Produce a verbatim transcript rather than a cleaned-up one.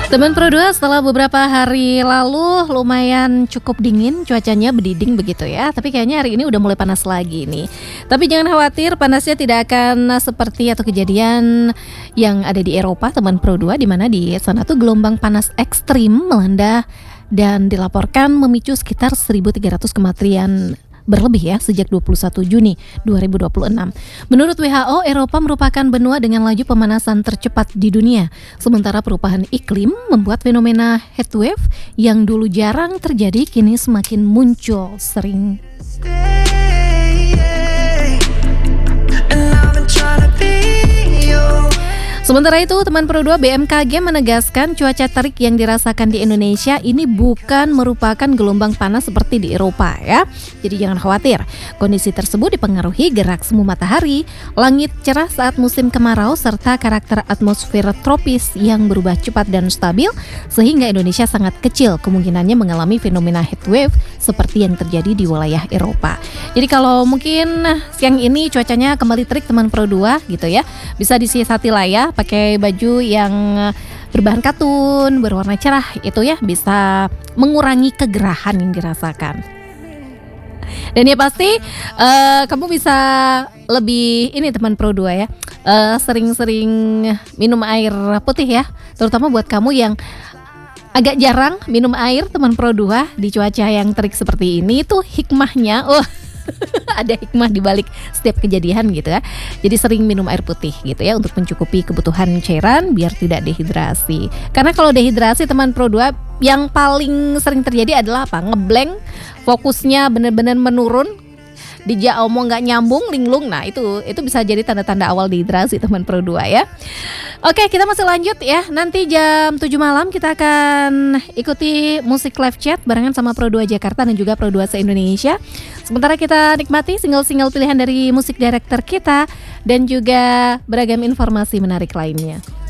Teman Pro dua, setelah beberapa hari lalu lumayan cukup dingin, cuacanya berdiding begitu ya. Tapi kayaknya hari ini udah mulai panas lagi nih. Tapi jangan khawatir, panasnya tidak akan seperti atau kejadian yang ada di Eropa, teman Pro dua, di mana di sana tuh gelombang panas ekstrim melanda dan dilaporkan memicu sekitar seribu tiga ratus kematian berlebih ya sejak dua puluh satu Juni dua ribu dua puluh enam. Menurut W H O, Eropa merupakan benua dengan laju pemanasan tercepat di dunia. Sementara perubahan iklim membuat fenomena heatwave yang dulu jarang terjadi kini semakin muncul sering. Sementara itu, teman Pro dua, B M K G menegaskan cuaca terik yang dirasakan di Indonesia ini bukan merupakan gelombang panas seperti di Eropa ya. Jadi jangan khawatir, kondisi tersebut dipengaruhi gerak semu matahari, langit cerah saat musim kemarau, serta karakter atmosfer tropis yang berubah cepat dan stabil, sehingga Indonesia sangat kecil kemungkinannya mengalami fenomena heatwave seperti yang terjadi di wilayah Eropa. Jadi kalau mungkin siang ini cuacanya kembali terik teman Pro dua gitu ya, bisa disiasati lah ya, pakai baju yang berbahan katun, berwarna cerah, itu ya bisa mengurangi kegerahan yang dirasakan. Dan ya pasti uh, kamu bisa lebih ini teman Pro dua ya, uh, sering-sering minum air putih ya, terutama buat kamu yang agak jarang minum air teman Pro dua di cuaca yang terik seperti ini. Itu hikmahnya. Oh. Ada hikmah di balik setiap kejadian gitu ya. Jadi sering minum air putih gitu ya untuk mencukupi kebutuhan cairan biar tidak dehidrasi. Karena kalau dehidrasi teman Pro dua, yang paling sering terjadi adalah apa? Ngeblank, fokusnya benar-benar menurun, dijak omong nggak nyambung, linglung. Nah itu itu bisa jadi tanda-tanda awal dehidrasi teman Pro dua ya. Oke, kita masih lanjut ya. Nanti jam tujuh malam kita akan ikuti musik live chat barengan sama Pro dua Jakarta dan juga Pro dua se-Indonesia. Sementara kita nikmati single-single pilihan dari musik director kita dan juga beragam informasi menarik lainnya.